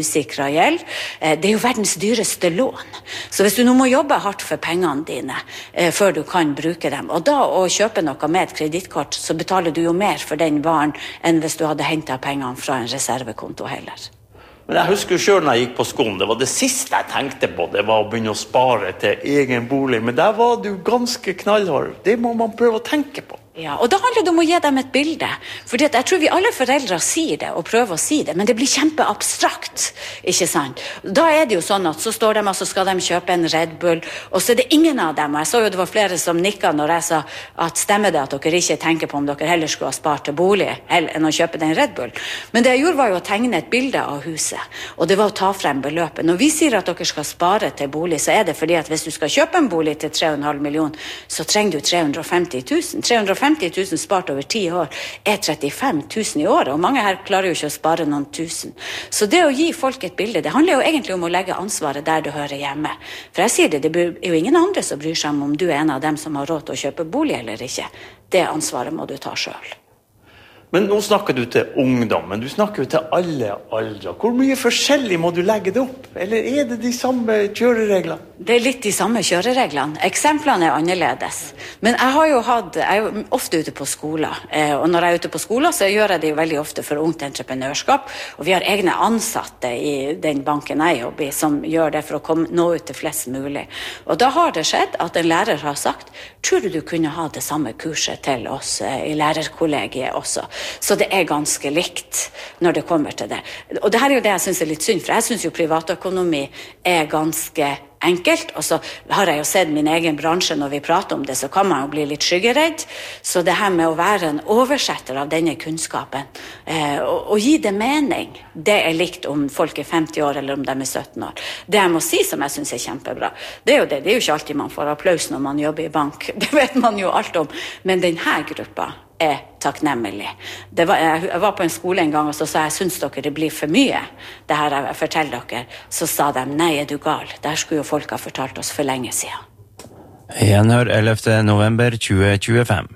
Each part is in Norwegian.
usikra gjeld. Det jo verdens dyreste lån. Så hvis du nå må jobbe hardt for pengene dine før du kan bruke dem, og da å kjøpe noe med et kredittkort, så betaler du jo mer for den varen enn hvis du hadde hentet pengene fra en reservekonto heller. Men jeg husker jo selv når jeg gikk på skolen, det var det siste jeg tenkte på, det var å begynne å spare til egen bolig, men der var du ganske knallhard. Det må man prøve å tenke på. Ja, og da handler det om å gi dem et bilde, fordi jeg tror vi alle foreldre sier det og prøver å si det, men det blir kjempeabstrakt, ikke sant? Da det jo sånn at så står de og så skal de kjøpe en Red Bull, og så det ingen av dem, og jeg så jo det var flere som nikket når jeg sa at stemmer det at dere ikke tenker på om dere heller skulle ha spart til bolig enn å kjøpe den Red Bull. Men det jeg gjorde var jo å tegne et bilde av huset, og det var å ta frem beløpet. Når vi sier at dere skal spare til bolig, så det fordi at hvis du skal kjøpe en bolig til 3,5 millioner, så trenger du 350 000. 350 000 spart over 10 år 35 000 i året, og mange her klarer jo ikke å spare noen tusen. Så det å gi folk et bilde, det handler jo egentlig om å legge ansvaret der det hører hjemme. For jeg sier det, det jo ingen andre som bryr seg om du en av dem som har råd til å kjøpe bolig eller ikke. Det ansvaret må du ta selv. Men nå snakker du til ungdom, men du snakker jo til alle aldre. Hvor mye forskjellig må du legge det opp? Eller det de samme kjørereglene? Det litt de samme kjørereglene. Eksemplene annerledes. Men jeg er jo ofte ute på skoler, og når jeg er ute på skoler så gjør jeg det jo veldig ofte for ungt entreprenørskap, og vi har egne ansatte i den banken jeg jobber i, som gjør det for å nå ut til flest mulig. Og da har det skjedd at en lærer har sagt, tror du kunne ha det samme kurset til oss i lærerkollegiet også? Så det ganske likt når det kommer til det. Og det her jo det jeg synes litt synd, for jeg synes jo privatøkonomi ganske enkelt, og så har jeg jo sett min egen bransje når vi prater om det, så kan man jo bli litt skyggeredd. Så det her med å være en oversetter av denne kunnskapen, og gi det mening, det likt om folk 50 år eller om de 17 år. Det jeg må si som jeg synes kjempebra, det jo det. Det jo ikke alltid man får applaus når man jobber i bank, det vet man jo alt om, men denne gruppa takknemlig. Jeg var på en skole en gang og så sa jeg, synes dere det blir for mye, det her jeg forteller dere? Så sa de, nei, du gal? Det her skulle jo folk ha fortalt oss for lenge siden. Gjenhør 11. november 2025.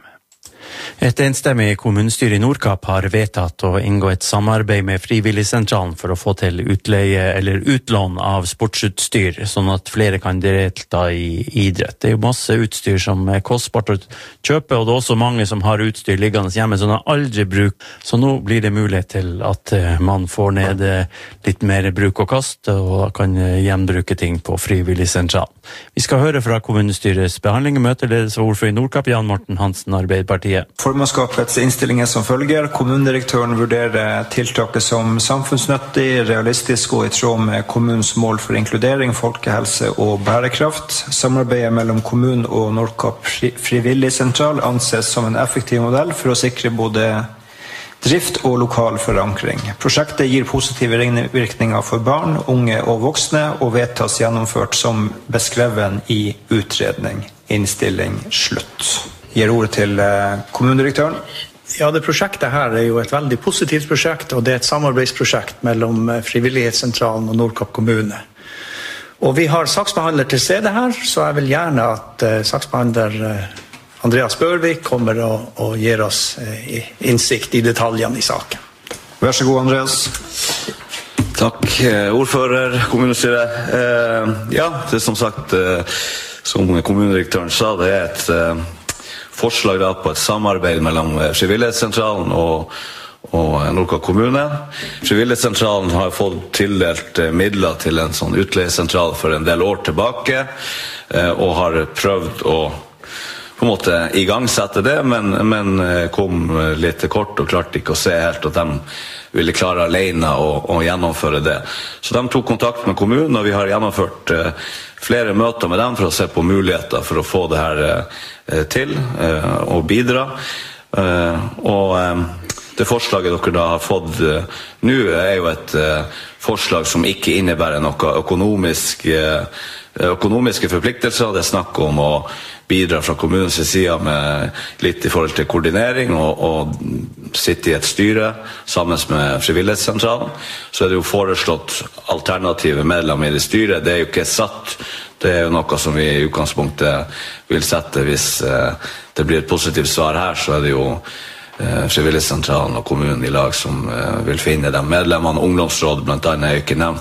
Et enstemmig kommunestyre i Nordkapp har vedtatt å inngå et samarbeid med Frivilligsentralen for å få til utleie eller utlån av sportsutstyr, sånn at flere kan delta i idrett. Det jo masse utstyr som kostbart å kjøpe, og det også mange som har utstyr liggende hjemme som de aldri bruker. Så nå blir det mulighet til at man får ned litt mer bruk og kast, og kan gjenbruke ting på Frivilligsentralen. Vi skal høre fra kommunestyrets behandling i møteledes av ordfører i Nordkapp, Jan Morten Hansen, Arbeiderpartiet. Formannskapets innstilling som følger. Kommunedirektøren vurderer tiltaket som samfunnsnyttig, realistisk og i tråd med kommunens mål for inkludering, folkehelse og bærekraft. Samarbeidet mellom kommunen og Nordkapp Frivilligsentral anses som en effektiv modell for å sikre både drift og lokal forankring. Prosjektet gir positive ringvirkninger for barn, unge og voksne, og vedtas gjennomført som beskrevet i utredning. Innstilling slutt. Gir ordet til kommunedirektøren. Ja, det prosjektet her jo et veldig positivt prosjekt, og det et samarbeidsprosjekt mellom Frivillighetssentralen og Nordkapp kommune. Og vi har saksbehandler til stede her, så jeg vil gjerne at saksbehandler Andreas Børvik kommer og gir oss innsikt i detaljene i saken. Vær så god, Andreas. Takk, ordfører, kommunestyret. Ja, det som sagt, som kommunedirektøren sa, det et forslag på et samarbeid mellom Frivillighetssentralen og Nordkapp kommune. Frivillighetssentralen har fått tildelt midler til en sånn utleiesentral for en del år tilbake, og har prøvd å på en måte igangsette det, men kom litt til kort og klarte ikke å se helt at de ville klare alene å gjennomføre det. Så de tok kontakt med kommunen, og vi har gjennomført flere møter med dem for å se på muligheter for å få det her til og bidra. Og det forslaget dere da har fått nå jo et forslag som ikke innebærer noe økonomiske forpliktelser. Det snakk om å bidra fra kommunens side med litt i forhold til koordinering og sitte i et styre sammen med Frivillighetssentralen. Så det jo foreslått alternative medlemmer i det styret. Det jo ikke satt. Det jo noe som vi i utgangspunktet vil sette hvis det blir et positivt svar her, så det jo Frivillighetssentralen og kommunen i lag som vil finne de medlemmene. Ungdomsråd blant annet jo ikke nevnt.